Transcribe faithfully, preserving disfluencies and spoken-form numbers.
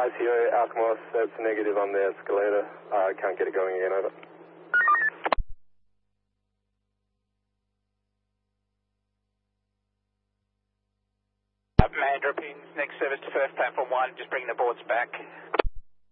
Rise here, Alkimos, that's negative on the escalator. I uh, can't get it going again, over. Man dropping next service to first platform one, just bringing the boards back.